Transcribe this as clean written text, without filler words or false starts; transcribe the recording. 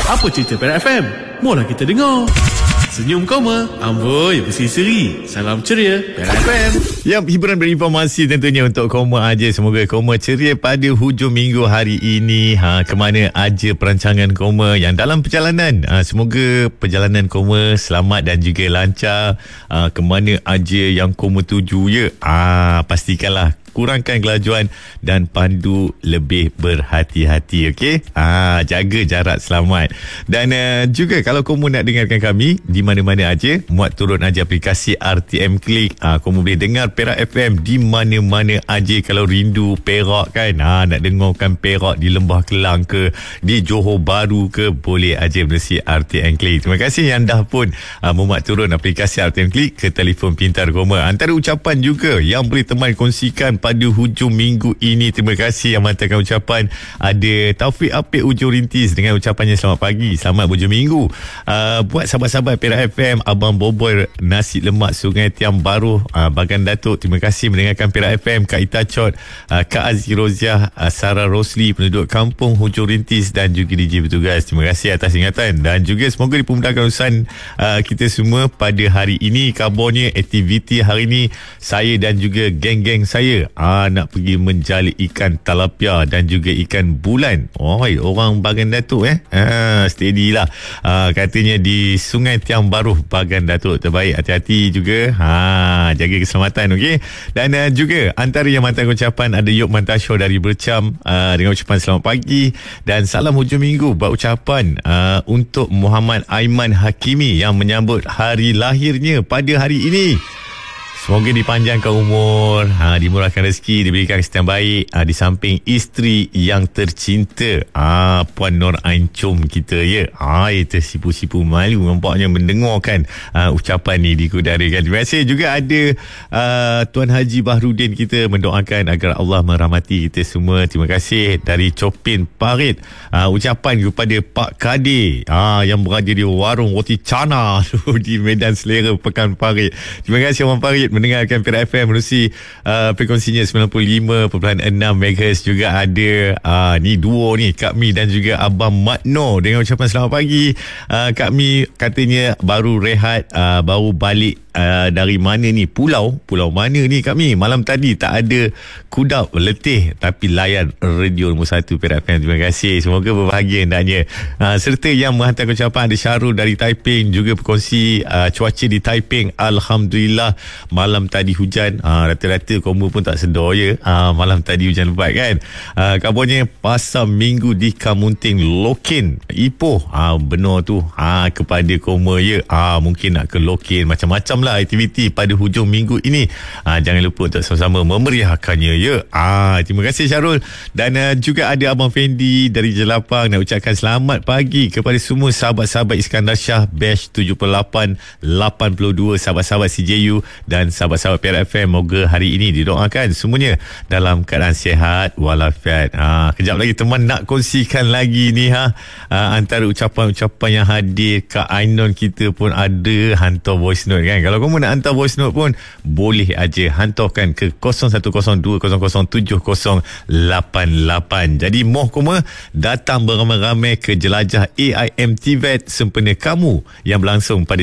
Apa cerita Perak FM? Mola kita dengar. Senyum koma, amboi berseri-seri. Salam ceria, Perak FM. Ya, hiburan berinformasi tentunya untuk koma aja. Semoga koma ceria pada hujung minggu hari ini. Kemana aja perancangan koma yang dalam perjalanan. Semoga perjalanan koma selamat dan juga lancar. Kemana aja yang koma tuju ya. Pastikanlah kurangkan kelajuan dan pandu lebih berhati-hati, okey? Jaga jarak selamat. Dan juga kalau kamu nak dengarkan kami di mana-mana aja, muat turun aja aplikasi RTM Klik. Kamu boleh dengar Perak FM di mana-mana aja. Kalau rindu Perak kan, nak dengarkan Perak di Lembah Kelang ke, di Johor Bahru ke, boleh aja menerusi RTM Klik. Terima kasih yang dah pun memuat turun aplikasi RTM Klik ke telefon pintar koma. Antara ucapan juga yang boleh teman kongsikan pada hujung minggu ini. Terima kasih yang menghantarkan ucapan. Ada Taufik Apik Ujung Rintis dengan ucapannya selamat pagi, selamat hujung minggu. Buat sahabat-sahabat Perak FM, Abang Bobor Nasi Lemak Sungai Tiang Baru, Bagan Datuk, terima kasih mendengarkan Perak FM. Kak Ita Chot, Kak Aziz Roziah, Sarah Rosli, penduduk kampung Hujung Rintis, dan juga DJ bertugas, terima kasih atas ingatan. Dan juga semoga dipermudahkan urusan kita semua pada hari ini. Kabarnya aktiviti hari ini, saya dan juga geng-geng saya nak pergi menjali ikan talapia dan juga ikan bulan. Orang Bagan Datuk steady lah. Katanya di Sungai Tiang Baru, Bagan Datuk. Terbaik, hati-hati juga. Jaga keselamatan, okey. Dan juga antara yang mantan ucapan ada Yop Mantasho dari Bercam dengan ucapan selamat pagi dan salam hujung minggu. Buat ucapan untuk Muhammad Aiman Hakimi yang menyambut hari lahirnya pada hari ini. Semoga dipanjangkan umur, dimurahkan rezeki, diberikan kesihatan baik di samping isteri yang tercinta, Puan Nur Ain Chom kita ya. Tersipu-sipu malu nampaknya mendengarkan ucapan ni dikudarakan. Terima kasih. Juga ada Tuan Haji Bahrudin kita mendoakan agar Allah merahmati kita semua. Terima kasih. Dari Copin Parit, ucapan kepada Pak Kadir yang berada di warung roti cana di Medan Selera Pekan Parit. Terima kasih Abang Parit mendengarkan Perak FM menerusi frekuensinya 95.6 MHz. Juga ada ni duo ni, Kak Mi dan juga Abang Matno dengan ucapan selamat pagi. Kak Mi katanya baru rehat, baru balik dari mana ni, pulau mana ni Kak Mi? Malam tadi tak ada kudap, letih, tapi layan radio nombor 1 Perak FM. Terima kasih, semoga berbahagia hendaknya. Serta yang menghantar ucapan ada Syarul dari Taiping, juga berkongsi cuaca di Taiping, alhamdulillah malam tadi hujan, rata-rata koma pun tak sedar ya. Malam tadi hujan lebat kan. Kabarnya pasar minggu di Kamunting Lokin Ipoh, benar tu, kepada koma ya. Mungkin nak ke Lokin, macam-macam lah aktiviti pada hujung minggu ini. Jangan lupa untuk sama-sama memeriahkannya ya. Terima kasih Syarul. Dan juga ada Abang Fendi dari Jelapang nak ucapkan selamat pagi kepada semua sahabat-sahabat Iskandar Shah Batch 78-82, sahabat-sahabat CJU dan sahabat-sahabat Perak FM. Moga hari ini didoakan semuanya dalam keadaan sihat walafiat. Kejap lagi teman nak kongsikan lagi ni antara ucapan-ucapan yang hadir. Kak Ainon kita pun ada hantar voice note kan. Kalau kamu nak hantar voice note pun boleh aja hantarkan ke 0102007088. Jadi moh koma datang beramai-ramai ke jelajah AIM TVET sempena kamu yang berlangsung pada